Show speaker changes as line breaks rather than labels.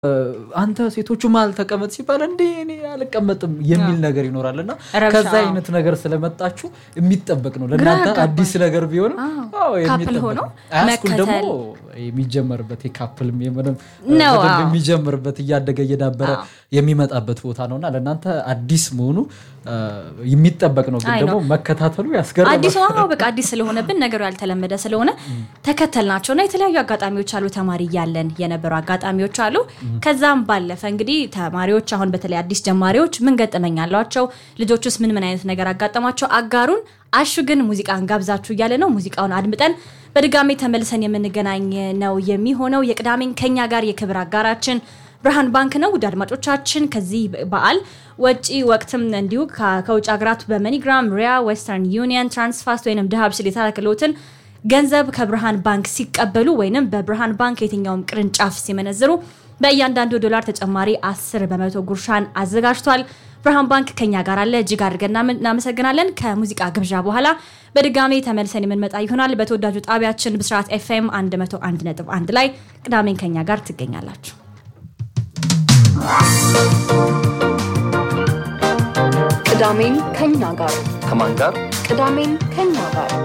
አንተ ሴቶቹ ማል ተቀመጥ ሲባል እንዴ እኔ አልቀመጥም የሚል ነገር ይኖራልና ከዛ አይነት ነገር ስለመጣችሁ የሚጠበቅ ነው ለእናንተ አዲስ ነገር ቢሆን አዎ የሚጠበቅ ነው አያስኩል ደግሞ የሚጀመርበት የካፕልም የምንም የሚጀምርበት ያደገ የዳበረ የሚመጣበት ቦታ ነውና ለእናንተ አዲስ መሆኑ የሚጠበቅ ነው ግን ደግሞ መከታተሉ ያስገርማል
አዲስ ነው በቃ አዲስ ስለሆነብን ነገሩ ያልተለመደ ስለሆነ ተከተልናቸውና የተለያዩ አጋጣሚዎች አሉ ተማሪ ያለን የነበሩ አጋጣሚዎች አሉ ከዛም ባለፈ እንግዲህ ተማሪዎች አሁን በተለይ አዲስ ጀማሪዎች ምን ገጠመኛላቸው ልጆቹስ ምን አይነት ነገር አጋጠማቸው አጋሩን አሹ ግን ሙዚቃን ጋብዛችሁ እያለ ነው ሙዚቃውን አድምጠን በድጋሚ ተመልሰን የምንገናኝ ነው የሚሆነው የቅዳሜን ከኛ ጋር የክብር አጋራችን ብርሃን ባንክ ነው ውድ አድማጮቻችን ከዚህ በዓል ወጪ ወቅትም እንዲሁ ከውጭ አገራት በመኒግራም ሪያ ዌስተርን ዩኒየን ትራንስፋስት ወይንም ዳሃብ ስለታከሉትን ገንዘብ ከብርሃን ባንክ ሲቀበሉ ወይንም በብርሃን ባንክ የትኛውም ቅርንጫፍ ሲመነዝሩ በእያንዳንዱ ዶላር ተጨማሪ 10% ጉርሻን አዘጋጅቷል ብርሃን ባንክ ከኛ ጋር አለ እጅግ አድርገን እናመሰግናለን ከሙዚቃ ግብዣ በኋላ በድጋሚ ተመልሰን የምንመጣ ይሆናል በተወዳጁ ጣቢያችን ብስራት ኤፍኤም 101.1 ላይ ቅዳሜን ከኛ ጋር ትገኛላችሁ
ቅዳሜን ከኛ ጋር
ከማን ጋር
ቅዳሜን ከኛ ጋር